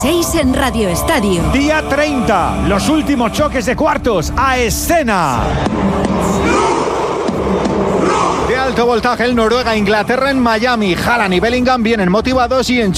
6 en Radio Estadio. Día 30, los últimos choques de cuartos a escena. De alto voltaje el Noruega-Inglaterra en Miami. Haaland y Bellingham vienen motivados y en